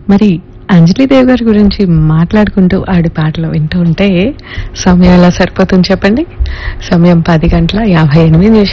మరి అంజలిదేవి గారి గురించి మాట్లాడుకుంటూ ఆడి పాటలు వింటూ ఉంటే సమయం ఎలా సరిపోతుంది చెప్పండి. సమయం 10:58